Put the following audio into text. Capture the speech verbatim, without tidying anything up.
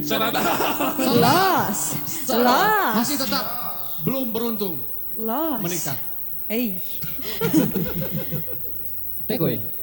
Los. Los. Masih tetap belum beruntung Los. menikah. Eh. Tegoy.